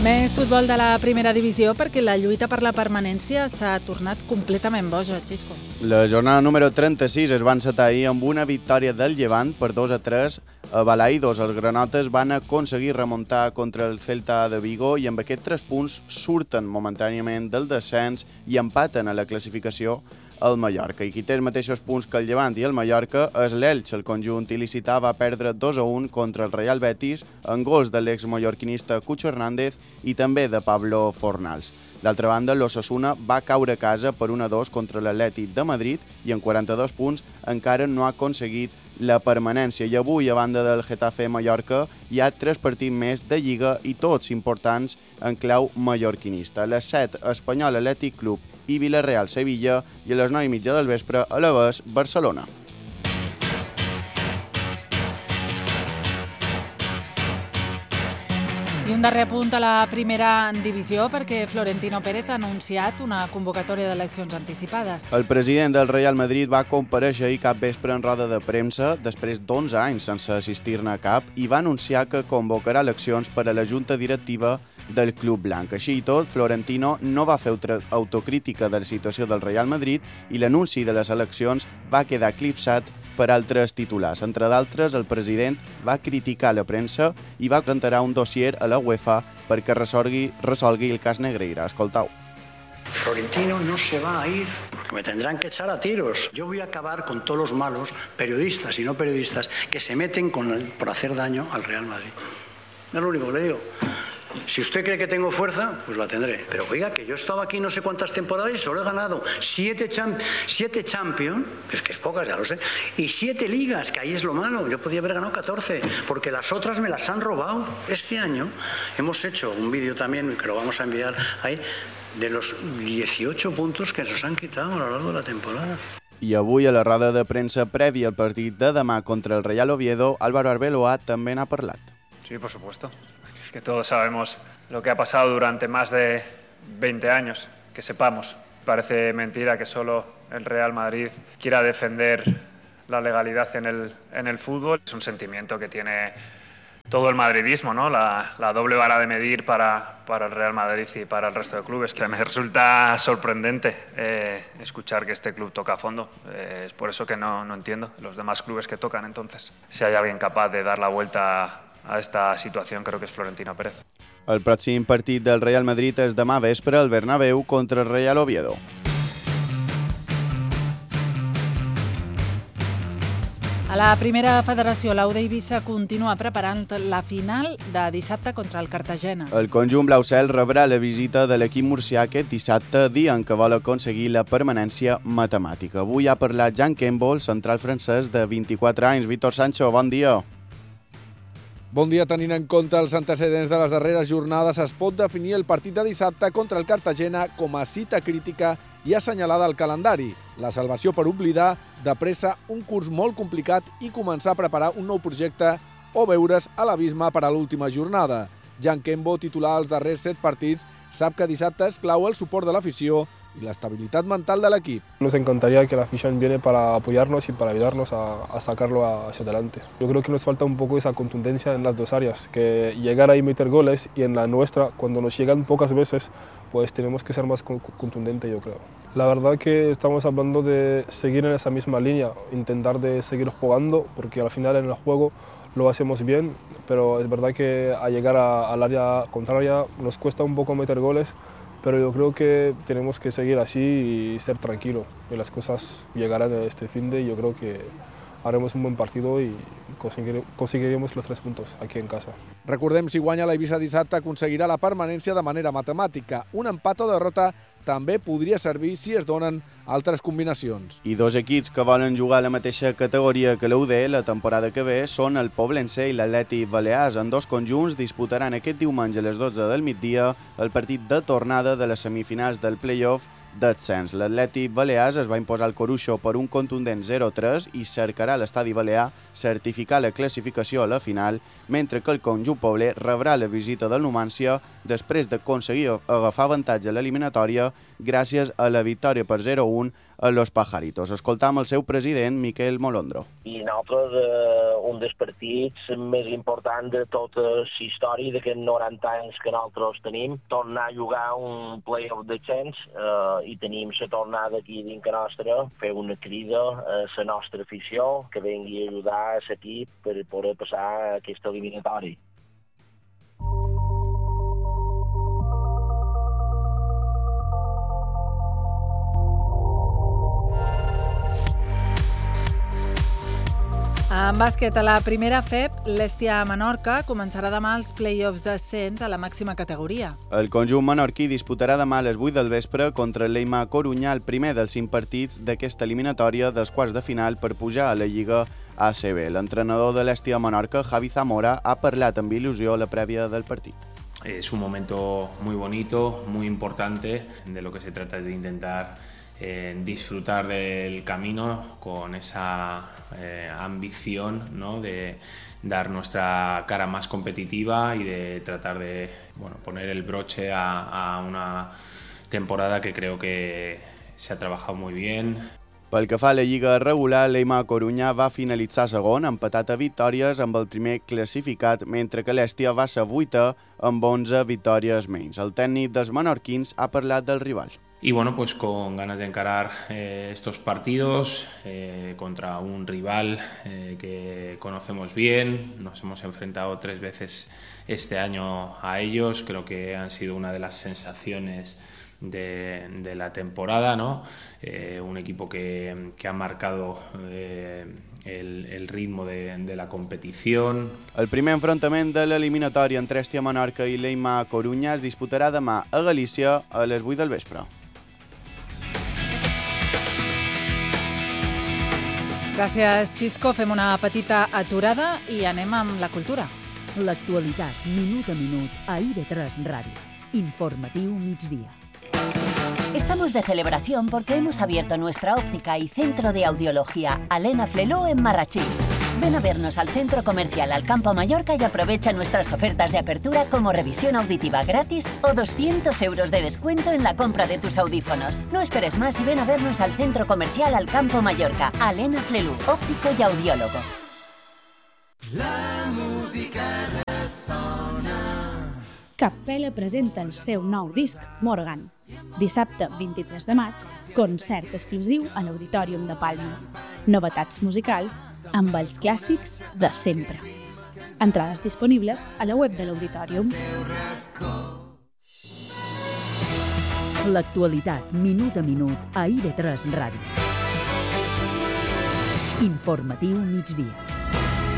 Més futbol de la primera divisió perquè la lluita per la permanència s'ha tornat completament boja, Xisco. La jornada número 36 es va encetar ahir amb una victòria del Llevant per 2-3 a Balaïdos. Els granotes van aconseguir remuntar contra el Celta de Vigo i amb aquests 3 punts surten momentàniament del descens i empaten a la classificació el Mallorca. I qui té els mateixos punts que el Llevant i el Mallorca és l'Elx. El conjunt il·licità va perdre 2-1 contra el Real Betis en gols de l'ex-mallorquinista Cucho Hernández i també de Pablo Fornals. D'altra banda, l'Osasuna va caure a casa per 1-2 contra l'Atlètic de Madrid i en 42 punts encara no ha aconseguit la permanència. I avui, a banda del Getafe Mallorca, hi ha 3 partits més de Lliga i tots importants en clau mallorquinista. A les 7, Espanyol Atlètic Club i Villarreal Sevilla i a les 9:30 del vespre, Alavés Barcelona. I un darrer apunt a la primera divisió perquè Florentino Pérez ha anunciat una convocatòria d'eleccions anticipades. El president del Real Madrid va comparèixer ahir cap vespre en roda de premsa després d'11 anys sense assistir-ne a cap i va anunciar que convocarà eleccions per a la junta directiva del Club Blanc. Així i tot, Florentino no va fer autocrítica de la situació del Real Madrid i l'anunci de les eleccions va quedar eclipsat per altres titulars. Entre d'altres, el president va criticar la premsa i va presentar un dossier a la UEFA perquè resolgui el cas Negreira. Escoltau. Florentino no se va a ir porque me tendrán que echar a tiros. Yo voy a acabar con todos los malos periodistas y no periodistas que se meten por hacer daño al Real Madrid. Es lo único que le digo. Si usted cree que tengo fuerza, pues la tendré. Pero oiga, que yo he estado aquí no sé cuántas temporadas y solo he ganado 7 Champions, que es pocas, ya lo sé, y 7 ligas, que ahí es lo malo. Yo podía haber ganado 14, porque las otras me las han robado. Este año hemos hecho un vídeo también, que lo vamos a enviar ahí, de los 18 puntos que nos han quitado a lo largo de la temporada. I avui, a la roda de premsa prèvia al partit de demà contra el Real Oviedo, Álvaro Arbeloa també n'ha parlat. Sí, por supuesto. Es que todos sabemos lo que ha pasado durante más de 20 años, que sepamos. Parece mentira que solo el Real Madrid quiera defender la legalidad en el fútbol. Es un sentimiento que tiene todo el madridismo, ¿no? La doble vara de medir para el Real Madrid y para el resto de clubes, que me resulta sorprendente escuchar que este club toca a fondo. Es por eso que no entiendo los demás clubes que tocan entonces. Si hay alguien capaz de dar la vuelta a esta situació crec que és Florentino Pérez. El pròxim partit del Real Madrid és demà vespre al Bernabéu contra el Real Oviedo. A la primera federació, l'Aude Eivissa continua preparant la final de dissabte contra el Cartagena. El conjunt blau-cel rebrà la visita de l'equip murcià aquest dissabte, dia en què vol aconseguir la permanència matemàtica. Avui ha parlat Jean Kembo, el central francès de 24 anys. Víctor Sancho, bon dia. Bon dia. Tenint en compte els antecedents de les darreres jornades, es pot definir el partit de dissabte contra el Cartagena com a cita crítica i assenyalada al calendari. La salvació per oblidar de pressa un curs molt complicat i començar a preparar un nou projecte o veure's a l'abisme per a l'última jornada. Jean Kembo, titular als darrers 7 partits, sap que dissabte és clau el suport de l'afició y la estabilidad mental del equipo. Nos encantaría que la afición viene para apoyarnos y para ayudarnos a sacarlo hacia adelante. Yo creo que nos falta un poco esa contundencia en las dos áreas, que llegar ahí y meter goles, y en la nuestra, cuando nos llegan pocas veces, pues tenemos que ser más contundentes, yo creo. La verdad que estamos hablando de seguir en esa misma línea, intentar de seguir jugando, porque al final en el juego lo hacemos bien, pero es verdad que al llegar al área contraria nos cuesta un poco meter goles, pero yo creo que tenemos que seguir así y ser tranquilos, que las cosas llegarán este finde y yo creo que haremos un buen partido y conseguiremos los 3 puntos aquí en casa. Recordem, si guanya l'Eivissa dissabte, aconseguirà la permanència de manera matemàtica. Un empat o derrota també podria servir si es donen altres combinacions. I 2 equips que volen jugar a la mateixa categoria que l'UD la temporada que ve són el Poblense i l'Atlètic Balears. En 2 conjunts disputaran aquest diumenge a les 12 del migdia el partit de tornada de les semifinals del play-off d'ascens. L'Atlètic Balears es va imposar al Coruixo per un contundent 0-3 i cercarà l'estadi balear certificar la classificació a la final, mentre que el conjunt pobler rebrà la visita del Numància després d'aconseguir agafar avantatge a l'eliminatòria gràcies a la victòria per 0-1 a Los Pajaritos. Escoltam el seu president, Miquel Molondro. I nosaltres, un dels partits més importants de tota la història d'aquests 90 anys que nosaltres tenim, tornar a jugar un play-off descens i tenim la tornada aquí dins nostra, fer una crida a la nostra afició que vengui a ajudar a l'equip per poder passar aquesta eliminatòria. En bàsquet, a la primera FEP, l'Hèstia-Menorca començarà demà els play-offs d'ascens a la màxima categoria. El conjunt menorquí disputarà demà a les 8 del vespre contra l'Eima Corunya el primer dels 5 partits d'aquesta eliminatòria dels quarts de final per pujar a la Lliga ACB. L'entrenador de l'Hèstia-Menorca, Javi Zamora, ha parlat amb il·lusió a la prèvia del partit. Es un momento muy bonito, muy importante. De lo que se trata es de intentar disfrutar del camino con esa ambición, ¿no?, de dar nuestra cara más competitiva y de tratar de poner el broche a una temporada que creo que se ha trabajado muy bien. Pel que fa a la Lliga regular, l'Eima Corunya va finalitzar segon, empatat a victòries amb el primer classificat, mentre que l'Hèstia va ser vuitè amb 11 victòries menys. El tècnic dels menorquins ha parlat del rival. Y bueno, pues con ganas de encarar estos partidos contra un rival que conocemos bien. Nos hemos enfrentado 3 veces este año a ellos. Creo que han sido una de las sensaciones de la temporada, ¿no? Un equipo que ha marcado el ritmo de la competición. El primer enfrontament de l'eliminatòria entre Hèstia-Menorca i l'Eima Corunya es disputarà demà a Galícia a les 8 del vespre. Gràcies, Xisco. Fem una petita aturada i anem amb la cultura. L'actualitat, minut a minut, a IB3 Ràdio. Informatiu migdia. Estamos de celebración porque hemos abierto nuestra óptica y centro de audiología Alena Fleló en Marrachí. Ven a vernos al Centro Comercial Alcampo Mallorca y aprovecha nuestras ofertas de apertura como revisión auditiva gratis o 200 euros de descuento en la compra de tus audífonos. No esperes más y ven a vernos al Centro Comercial Alcampo Mallorca. Alena Flelú, óptico y audiólogo. La música ressona. Capella presenta el seu nou disc, Morgan. Dissabte 23 de maig, concert exclusiu a l'Auditorium de Palma. Novetats musicals amb els clàssics de sempre. Entrades disponibles a la web de l'Auditorium. L'actualitat, minut a minut, a IB3 Ràdio. Informatiu migdia.